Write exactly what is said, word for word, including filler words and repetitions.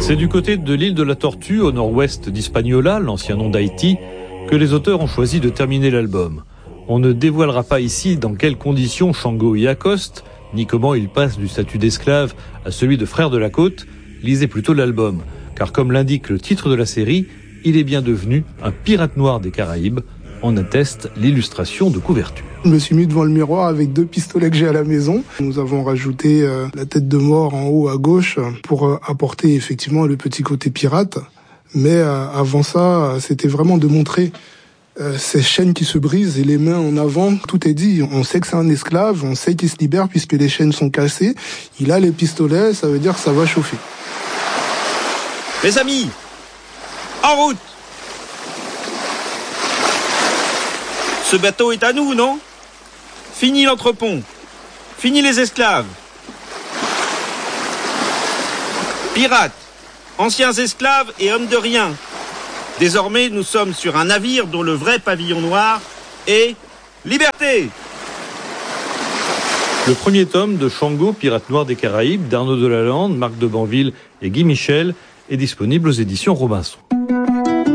C'est du côté de l'île de la Tortue, au nord-ouest d'Hispaniola, l'ancien nom d'Haïti, que les auteurs ont choisi de terminer l'album. On ne dévoilera pas ici dans quelles conditions Shango y accoste, ni comment il passe du statut d'esclave à celui de frère de la côte. Lisez plutôt l'album, car comme l'indique le titre de la série, il est bien devenu un pirate noir des Caraïbes. En atteste l'illustration de couverture. Je me suis mis devant le miroir avec deux pistolets que j'ai à la maison. Nous avons rajouté euh, la tête de mort en haut à gauche pour euh, apporter effectivement le petit côté pirate. Mais euh, avant ça, c'était vraiment de montrer euh, ces chaînes qui se brisent et les mains en avant. Tout est dit. On sait que c'est un esclave, on sait qu'il se libère puisque les chaînes sont cassées. Il a les pistolets, ça veut dire que ça va chauffer. Mes amis, en route! Ce bateau est à nous, non? Fini l'entrepont. Fini les esclaves. Pirates, anciens esclaves et hommes de rien. Désormais, nous sommes sur un navire dont le vrai pavillon noir est liberté. Le premier tome de Shango, pirate noir des Caraïbes, d'Arnaud Delalande, Marc de Banville et Guy Michel, est disponible aux éditions Robinson.